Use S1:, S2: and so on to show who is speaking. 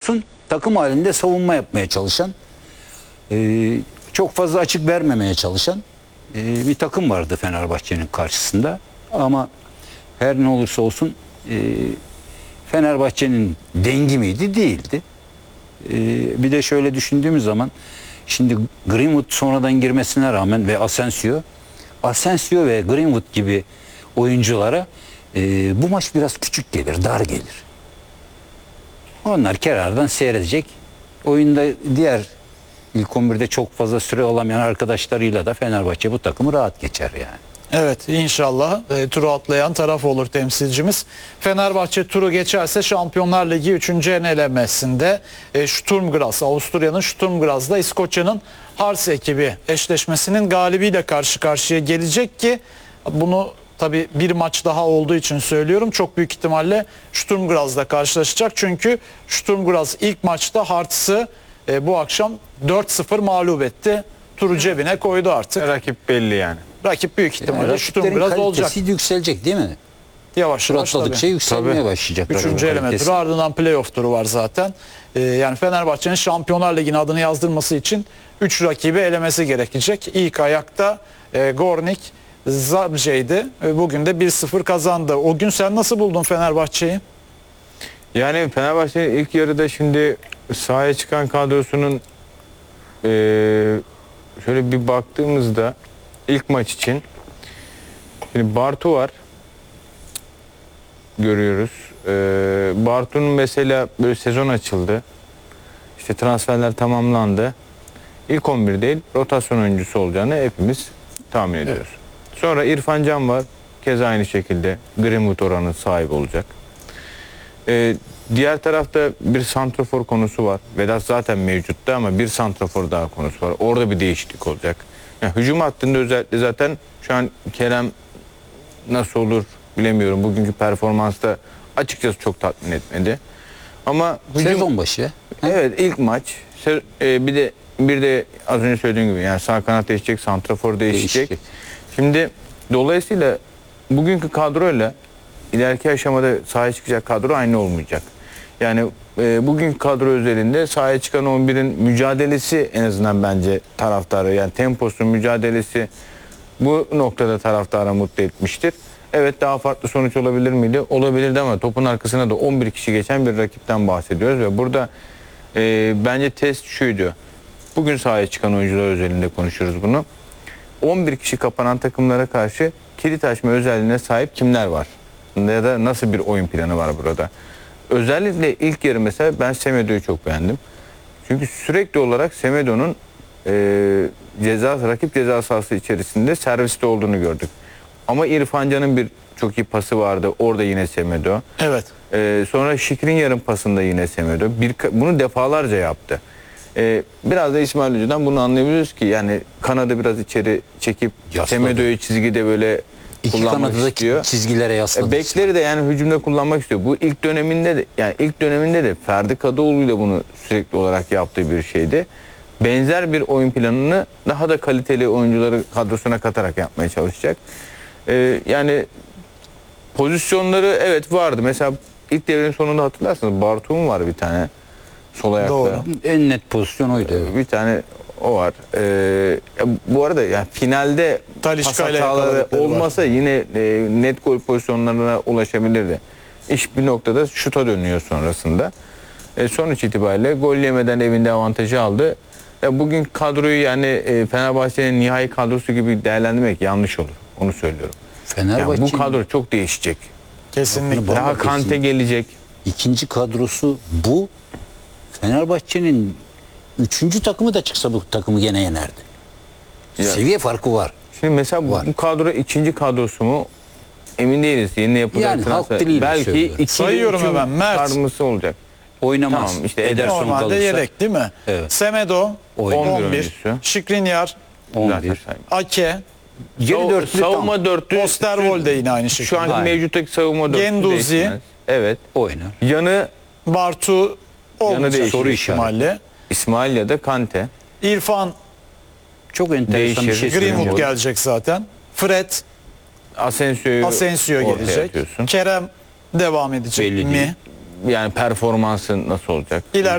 S1: olsun takım halinde savunma yapmaya çalışan, çok fazla açık vermemeye çalışan bir takım vardı Fenerbahçe'nin karşısında. Ama her ne olursa olsun Fenerbahçe'nin dengi miydi? Değildi. Bir de şöyle düşündüğümüz zaman şimdi Greenwood sonradan girmesine rağmen ve Asensio ve Greenwood gibi oyunculara bu maç biraz küçük gelir, dar gelir. Onlar kenardan seyredecek. Oyunda diğer ilk 11'de çok fazla süre olamayan arkadaşlarıyla da Fenerbahçe bu takımı rahat geçer yani.
S2: Evet, inşallah turu atlayan taraf olur temsilcimiz. Fenerbahçe turu geçerse Şampiyonlar Ligi 3. elemesinde Sturm Graz, Avusturya'nın Sturm Graz'da İskoçya'nın Hearts ekibi eşleşmesinin galibiyle karşı karşıya gelecek ki bunu tabii bir maç daha olduğu için söylüyorum. Çok büyük ihtimalle Sturm Graz'da karşılaşacak. Çünkü Sturm Graz ilk maçta Hearts'ı bu akşam 4-0 mağlup etti. Turu cebine koydu artık.
S3: Rakip belli yani.
S2: Rakip büyük ihtimalle
S1: Yani
S2: Sturm
S1: rakiplerin
S2: Graz olacak.
S1: kalitesi yükselecek değil mi?
S2: Yavaş
S1: Tur
S2: yavaş
S1: atladıkça
S2: tabii.
S1: yükselmeye başlayacaklar.
S2: Üçüncü eleme turu, ardından playoff turu var zaten. Yani Fenerbahçe'nin Şampiyonlar Ligi'nin adını yazdırması için 3 rakibi elemesi gerekecek. İlk ayakta Gornik Zabrze'ydi. Bugün de 1-0 kazandı. O gün sen nasıl buldun Fenerbahçe'yi?
S3: Yani Fenerbahçe'nin ilk yarıda şimdi sahaya çıkan kadrosunun şöyle bir baktığımızda ilk maç için şimdi Bartu var, görüyoruz. Bartu'nun mesela böyle sezon açıldı. İşte transferler tamamlandı. İlk 11 değil, rotasyon oyuncusu olacağını hepimiz tahmin ediyoruz. Sonra İrfan Can var. Keza aynı şekilde Greenwood oranı sahibi olacak. Diğer tarafta bir santrafor konusu var. Vedat zaten mevcutta ama bir santrafor daha konusu var. Orada bir değişiklik olacak. Yani hücum hattında özellikle zaten şu an Kerem nasıl olur bilemiyorum. Bugünkü performansta açıkçası çok tatmin etmedi. Ama
S1: Sezon başı.
S3: evet, ilk maç. Bir de az önce söylediğim gibi yani sağ kanat değişecek, santrafor değişecek. Şimdi dolayısıyla bugünkü kadroyla ileriki aşamada sahaya çıkacak kadro aynı olmayacak. Yani bugünkü kadro özelinde sahaya çıkan 11'in mücadelesi en azından bence taraftarı, yani temposu, mücadelesi bu noktada taraftarı mutlu etmiştir. Evet, daha farklı sonuç olabilir miydi? Olabilirdi ama topun arkasına da 11 kişi geçen bir rakipten bahsediyoruz ve burada bence test şuydu. Bugün sahaya çıkan oyuncular özelinde konuşuruz bunu. 11 kişi kapanan takımlara karşı kilit açma özelliğine sahip kimler var? Ya da nasıl bir oyun planı var burada? Özellikle ilk yarı mesela ben Semedo'yu çok beğendim. Çünkü sürekli olarak Semedo'nun rakip ceza sahası içerisinde serviste olduğunu gördük. Ama İrfan Can'ın bir çok iyi pası vardı. Orada yine Semedo.
S2: Evet.
S3: Sonra Skriniar'ın pasında yine Semedo. Bunu defalarca yaptı. Biraz da İsmail Hoca'dan bunu anlayabiliyoruz ki yani kanadı biraz içeri çekip Semedo'yu çizgide böyle
S1: İki
S3: kullanmak
S1: kanadı
S3: istiyor.
S1: da çizgilere yasladı.
S3: Bekleri de yani hücumda kullanmak istiyor. Bu ilk döneminde de Ferdi Kadıoğlu ile bunu sürekli olarak yaptığı bir şeydi. Benzer bir oyun planını daha da kaliteli oyuncuları kadrosuna katarak yapmaya çalışacak. Yani pozisyonları evet vardı. Mesela ilk devrenin sonunda hatırlarsanız Bartu'nun var bir tane sol ayakta.
S2: Doğru.
S1: En net pozisyon oydu.
S3: Bir tane o var. Bu arada yani finalde
S2: Talisca
S3: pas
S2: ile
S3: hataları
S2: yakaladıkları
S3: olmasa
S2: var.
S3: yine net gol pozisyonlarına ulaşabilirdi. İş bir noktada şuta dönüyor sonrasında. Sonuç itibariyle gol yemeden evinde avantajı aldı. Bugün kadroyu yani Fenerbahçe'nin nihai kadrosu gibi değerlendirmek yanlış olur. Onu söylüyorum.
S1: Fenerbahçe
S3: Yani bu kadro çok değişecek.
S2: Kesinlikle.
S1: Bak-
S3: Daha Kante gelecek.
S1: ikinci kadrosu bu. Fenerbahçe'nin üçüncü takımı da çıksa bu takımı gene yenerdi.
S3: Ya.
S1: Seviye farkı var.
S3: Şimdi mesela
S1: Var.
S3: bu kadro ikinci kadrosu mu? Emin değiliz. Yeni yapılacak
S1: Yani halk
S3: transfer.
S1: diliyle
S3: Belki
S1: söylüyorum.
S3: iki
S2: Sayıyorum hemen. Mert.
S3: kadrosu olacak.
S1: Oynamaz.
S3: Tamam, işte Ederson
S1: kalırsa
S2: Normalde yedek değil mi?
S1: Evet.
S2: Semedo
S1: Oynar.
S3: 11
S2: 11,
S3: oyuncusu.
S2: Skriniar,
S1: 11.
S3: Zaten sayma.
S2: Ake,
S1: Geri dörtlü
S3: savunma
S1: tam
S3: dörtlü.
S2: Osterwolde yine aynı şekilde.
S3: Şu anki
S1: Aynen.
S3: mevcuttaki savunma dörtlü
S2: Genduzi.
S3: değişmez. Evet.
S1: oynar.
S3: Yanı
S2: Bartu olmayacak
S3: değişir.
S1: Soru
S2: ihtimalle.
S3: İsmail ya da Kante.
S2: İrfan,
S1: Çok enteresan
S3: Değişir.
S1: bir şey söyleyeyim.
S2: Greenwood
S3: Olur.
S2: gelecek zaten. Fred,
S3: Asensio'yu
S2: Asensio
S3: ortaya
S2: gelecek.
S3: atıyorsun.
S2: Kerem devam edecek
S1: Belli
S2: mi?
S1: değil.
S3: Yani performansı nasıl olacak?
S2: İleride